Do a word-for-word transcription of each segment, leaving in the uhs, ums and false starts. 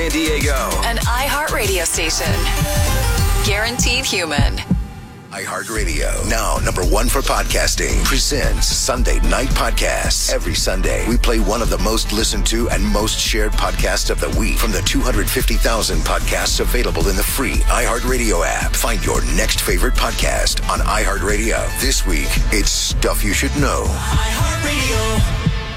San Diego. An iHeart radio station. Guaranteed human. iHeartRadio, now number one for podcasting, presents Sunday Night Podcasts. Every Sunday, we play one of the most listened to and most shared podcasts of the week from the two hundred fifty thousand podcasts available in the free iHeartRadio app. Find your next favorite podcast on iHeartRadio. This week, it's Stuff You Should Know. iHeartRadio.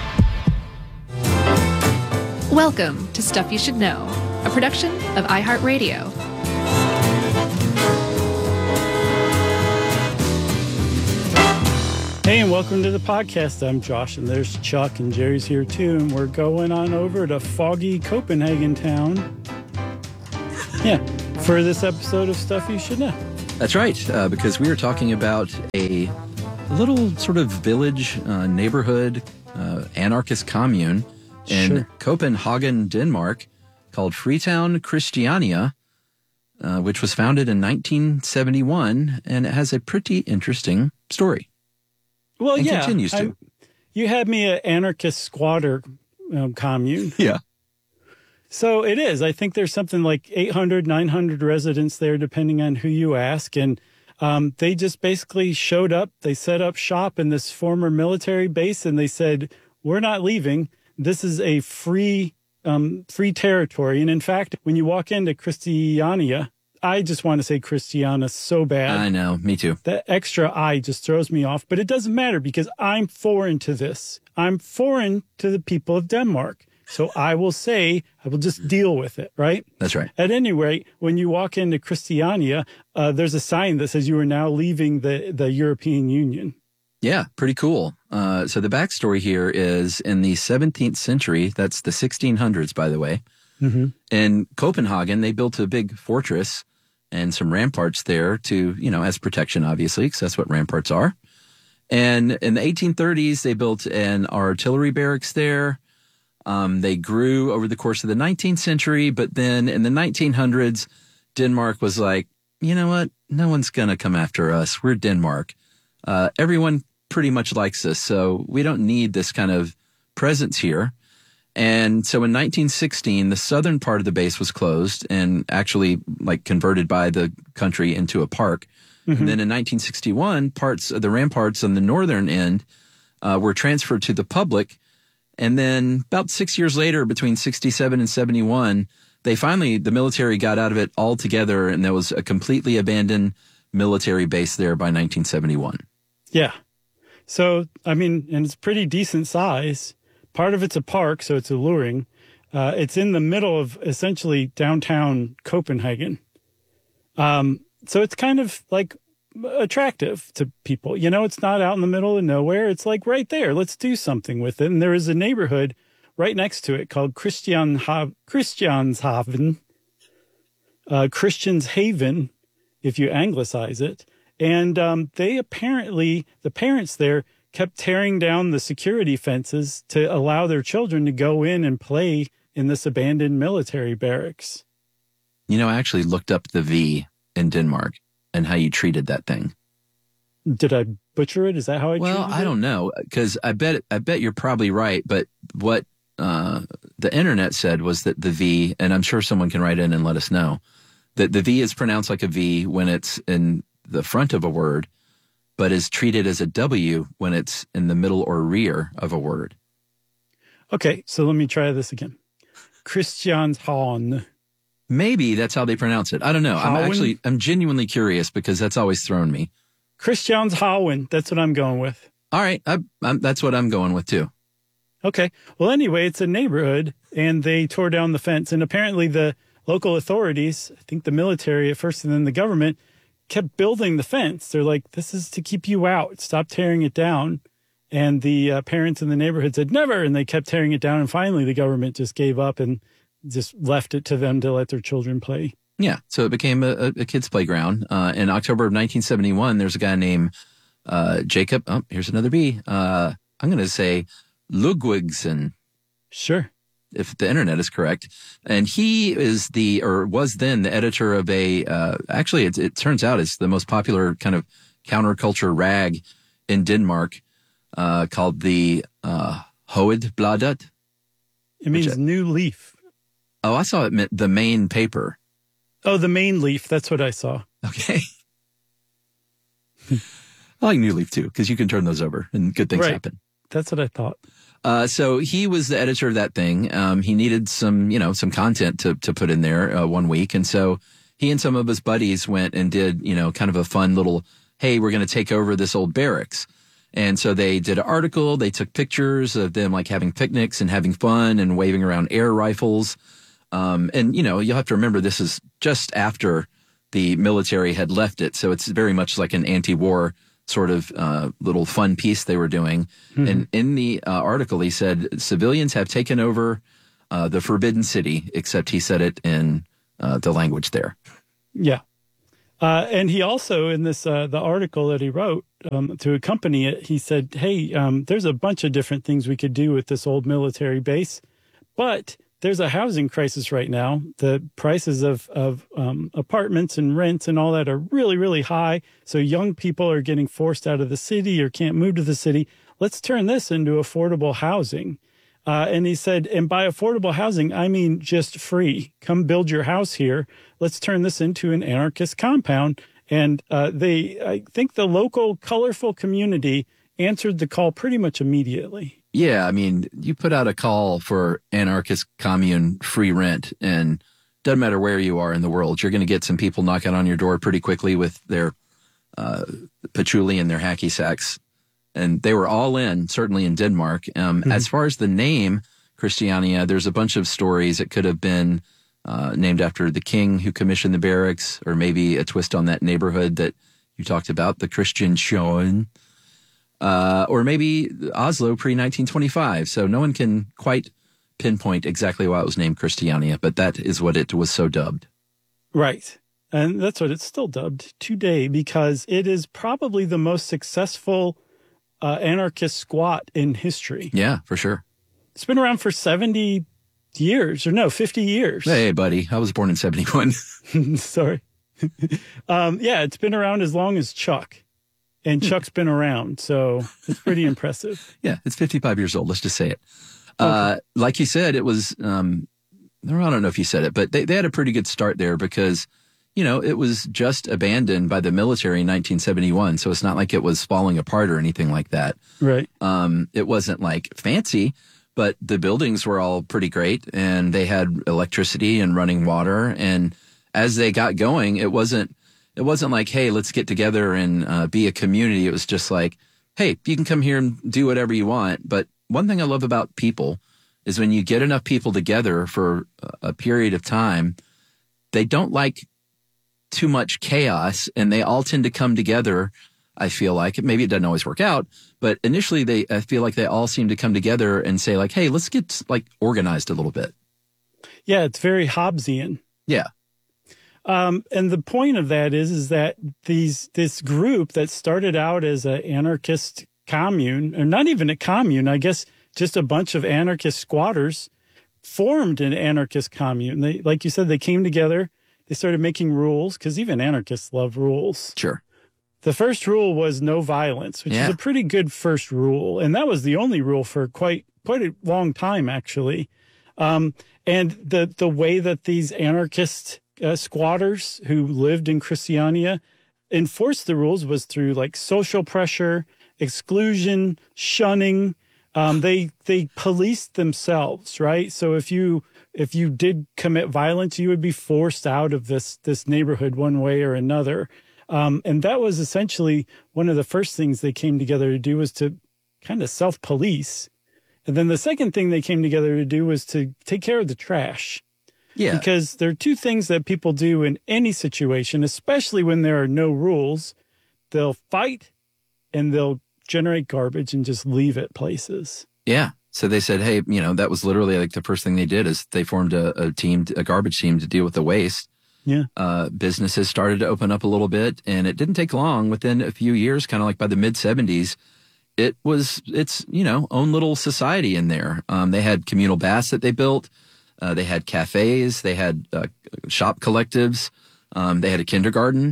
Welcome to Stuff You Should Know, a production of iHeartRadio. Hey, and welcome to the podcast. I'm Josh, and there's Chuck, and Jerry's here too, and we're going on over to foggy Copenhagen town. Yeah, for this episode of Stuff You Should Know. That's right, uh, because we are talking about a little sort of village, uh, neighborhood, uh, anarchist commune in Sure. Copenhagen, Denmark, called Freetown Christiania, uh, which was founded in nineteen seventy-one, and it has a pretty interesting story. Well, and yeah, continues to. I- you had me an anarchist squatter um, commune. Yeah. So it is. I think there's something like eight hundred, nine hundred residents there, depending on who you ask. And um, they just basically showed up. They set up shop in this former military base, and they said, we're not leaving. This is a free um, free territory. And in fact, when you walk into Christiania, I just want to say Christiana so bad. I know, me too. That extra I just throws me off, but it doesn't matter because I'm foreign to this. I'm foreign to the people of Denmark. So I will say, I will just deal with it, right? That's right. At any rate, when you walk into Christiania, uh, there's a sign that says you are now leaving the, the European Union. Yeah, pretty cool. Uh, so the backstory here is in the seventeenth century, that's the sixteen hundreds, by the way, Mm-hmm. in Copenhagen, they built a big fortress and some ramparts there to, you know, as protection, obviously, because that's what ramparts are. And in the eighteen thirties, they built an artillery barracks there. Um, they grew over the course of the nineteenth century, but then in the nineteen hundreds, Denmark was like, you know what? No one's going to come after us. We're Denmark. Uh, everyone pretty much likes us, so we don't need this kind of presence here. And so in nineteen sixteen, the southern part of the base was closed and actually like converted by the country into a park. Mm-hmm. And then in nineteen sixty-one, parts of the ramparts on the northern end uh, were transferred to the public. And then about six years later, between sixty-seven and seventy-one, they finally, the military got out of it altogether, and there was a completely abandoned military base there by nineteen seventy-one. Yeah. So, I mean, and it's pretty decent size. Part of it's a park, so it's alluring. Uh, it's in the middle of essentially downtown Copenhagen. Um, so it's kind of like attractive to people. You know, it's not out in the middle of nowhere. It's like right there. Let's do something with it. And there is a neighborhood right next to it called Christianha- Christianshaven, uh, Christian's Haven, if you anglicize it. And um, they apparently, the parents there, kept tearing down the security fences to allow their children to go in and play in this abandoned military barracks. You know, I actually looked up the V in Denmark and how you treated that thing. Did I butcher it? Is that how I Well, treated it? I don't know, because I bet I bet you're probably right. But what uh, the internet said was that the V, and I'm sure someone can write in and let us know, that the V is pronounced like a V when it's in the front of a word, but is treated as a W when it's in the middle or rear of a word. Okay, so let me try this again. Christianshavn. Maybe that's how they pronounce it. I don't know. I'm Hauen? actually, I'm genuinely curious because that's always thrown me. Christianshavn. That's what I'm going with. All right. I, I'm, that's what I'm going with too. Okay. Well, anyway, it's a neighborhood, and they tore down the fence. And apparently the local authorities, I think the military at first and then the government, kept building the fence. They're like, this is to keep you out. Stop tearing it down. And the uh, parents in the neighborhood said, never. And they kept tearing it down. And finally, the government just gave up and just left it to them to let their children play. Yeah. So it became a, a kid's playground. Uh, in October of nineteen seventy-one, there's a guy named uh, Jacob. Oh, here's another B. Uh, I'm going to say Ludwigsen. Sure. If the internet is correct. And he is the, or was then the editor of a, uh, actually it, it turns out it's the most popular kind of counterculture rag in Denmark, uh, called the, uh, Hovedbladet. It means which, new leaf. Oh, I saw it meant the main paper. Oh, the main leaf. That's what I saw. Okay. I like New Leaf too, because you can turn those over and good things Right. happen. That's what I thought. Uh, so he was the editor of that thing. Um, he needed some, you know, some content to, to put in there uh, one week. And so he and some of his buddies went and did, you know, kind of a fun little, hey, we're going to take over this old barracks. And so they did an article. They took pictures of them like having picnics and having fun and waving around air rifles. Um, and, you know, you'll have to remember this is just after the military had left it. So it's very much like an anti-war sort of uh, little fun piece they were doing. Mm-hmm. And in the uh, article, he said civilians have taken over uh, the Forbidden City, except he said it in uh, the language there. Yeah. Uh, and he also, in this, uh, the article that he wrote um, to accompany it, he said, hey, um, there's a bunch of different things we could do with this old military base, but there's a housing crisis right now. The prices of, of um, apartments and rents and all that are really, really high. So young people are getting forced out of the city or can't move to the city. Let's turn this into affordable housing. Uh, and he said, and by affordable housing, I mean just free. Come build your house here. Let's turn this into an anarchist compound. And uh, they, I think the local colorful community answered the call pretty much immediately. Yeah, I mean, you put out a call for anarchist commune free rent, and doesn't matter where you are in the world, you're going to get some people knocking on your door pretty quickly with their uh, patchouli and their hacky sacks. And they were all in, certainly in Denmark. Um, mm-hmm. As far as the name Christiania, there's a bunch of stories. It could have been uh, named after the king who commissioned the barracks, or maybe a twist on that neighborhood that you talked about, the Christianshavn. Uh, or maybe Oslo pre nineteen twenty-five. So no one can quite pinpoint exactly why it was named Christiania, but that is what it was so dubbed. Right. And that's what it's still dubbed today, because it is probably the most successful uh, anarchist squat in history. Yeah, for sure. It's been around for seventy years, or no, fifty years. Hey, buddy, I was born in seventy-one. Sorry. um, yeah, it's been around as long as Chuck. And Chuck's been around, so it's pretty impressive. Yeah, it's fifty-five years old. Let's just say it. Okay. Uh, like you said, it was, um, I don't know if you said it, but they, they had a pretty good start there because, you know, it was just abandoned by the military in nineteen seventy-one. So it's not like it was falling apart or anything like that. Right. Um, it wasn't like fancy, but the buildings were all pretty great and they had electricity and running water. And as they got going, it wasn't, It wasn't like, hey, let's get together and uh, be a community. It was just like, hey, you can come here and do whatever you want. But one thing I love about people is when you get enough people together for a period of time, they don't like too much chaos and they all tend to come together. I feel like maybe it doesn't always work out, but initially they, I feel like they all seem to come together and say like, hey, let's get like organized a little bit. Yeah, it's very Hobbesian. Yeah. Um, and the point of that is, is that these, this group that started out as an anarchist commune, or not even a commune, I guess just a bunch of anarchist squatters formed an anarchist commune. They, like you said, they came together, they started making rules, because even anarchists love rules. Sure. The first rule was no violence, which yeah. is a pretty good first rule. And that was the only rule for quite, quite a long time, actually. Um, and the, the way that these anarchist Uh, squatters who lived in Christiania enforced the rules was through like social pressure, exclusion, shunning. Um, they they policed themselves, right? So if you if you did commit violence, you would be forced out of this this neighborhood one way or another. Um, and that was essentially one of the first things they came together to do, was to kind of self-police. And then the second thing they came together to do was to take care of the trash. Yeah. Because there are two things that people do in any situation, especially when there are no rules. They'll fight and they'll generate garbage and just leave it places. Yeah. So they said, hey, you know, that was literally like the first thing they did is they formed a, a team, a garbage team to deal with the waste. Yeah. Uh, businesses started to open up a little bit, and it didn't take long. Within a few years, kind of like by the mid seventies, it was, it's, you know, own little society in there. Um, they had communal baths that they built. Uh, they had cafes, they had uh, shop collectives, um, they had a kindergarten.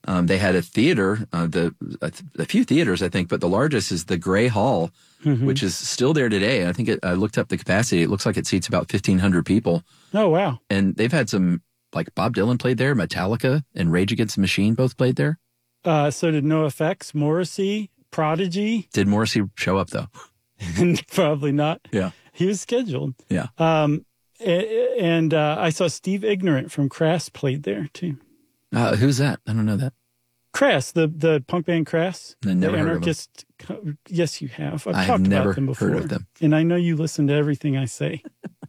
Um, they had a theater, uh, the a, a few theaters, I think, but the largest is the Gray Hall, mm-hmm. which is still there today. I think it, I looked up the capacity. It looks like it seats about fifteen hundred people. Oh, wow. And they've had some, like Bob Dylan played there, Metallica and Rage Against the Machine both played there. Uh, so did NoFX, Morrissey, Prodigy. Did Morrissey show up, though? Probably not. Yeah. He was scheduled. Yeah. Um, and uh, I saw Steve Ignorant from Crass played there, too. Uh, who's that? I don't know that. Crass, the, the punk band Crass. I never the heard anarchist. Of them. Yes, you have. I've I've talked never about them before. heard of them. And I know you listen to everything I say.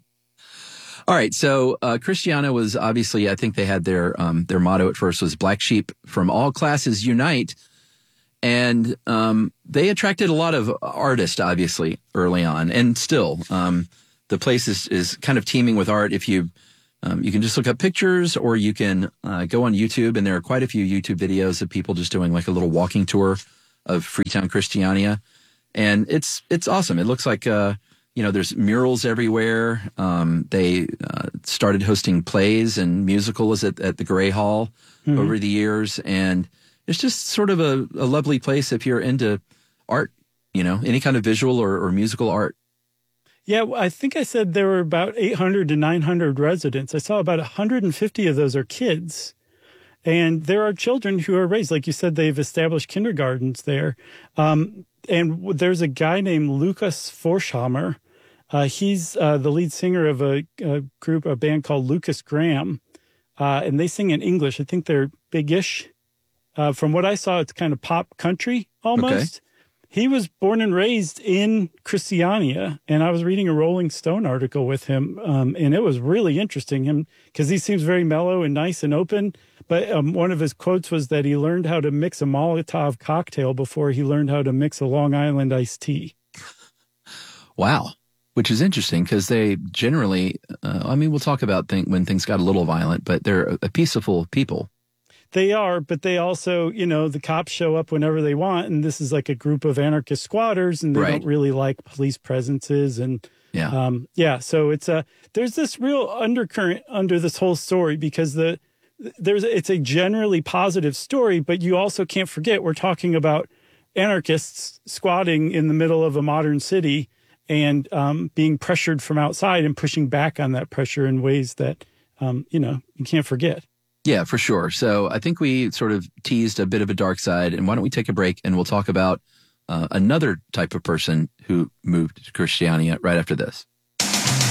All right. So uh, Christiana was obviously, I think they had their um, their motto at first was Black Sheep from All Classes Unite. And um, they attracted a lot of artists, obviously, early on. And still, um, the place is, is kind of teeming with art. If you Um, you can just look up pictures, or you can uh, go on YouTube, and there are quite a few YouTube videos of people just doing like a little walking tour of Freetown Christiania, and it's it's awesome. It looks like uh, you know there's murals everywhere. Um, they uh, started hosting plays and musicals at, at the Gray Hall mm-hmm. over the years, and it's just sort of a, a lovely place if you're into art, you know, any kind of visual or, or musical art. Yeah, I think I said there were about eight hundred to nine hundred residents. I saw about one hundred fifty of those are kids. And there are children who are raised. Like you said, they've established kindergartens there. Um, and there's a guy named Lucas Forshammer. Uh, he's uh, the lead singer of a, a group, a band called Lucas Graham. Uh, and they sing in English. I think they're big-ish. Uh, from what I saw, it's kind of pop country almost. Okay. He was born and raised in Christiania, and I was reading a Rolling Stone article with him, um, and it was really interesting him because he seems very mellow and nice and open. But um, one of his quotes was that he learned how to mix a Molotov cocktail before he learned how to mix a Long Island iced tea. Wow. Which is interesting because they generally, uh, I mean, we'll talk about th- when things got a little violent, but they're a peaceful people. They are, but they also, you know, the cops show up whenever they want, and this is like a group of anarchist squatters, and they right. don't really like police presences, and yeah, um, yeah. So it's a there's this real undercurrent under this whole story because the there's it's a generally positive story, but you also can't forget we're talking about anarchists squatting in the middle of a modern city and um, being pressured from outside and pushing back on that pressure in ways that um, you know you can't forget. Yeah, for sure. So I think we sort of teased a bit of a dark side. And why don't we take a break and we'll talk about uh, another type of person who moved to Christiania right after this.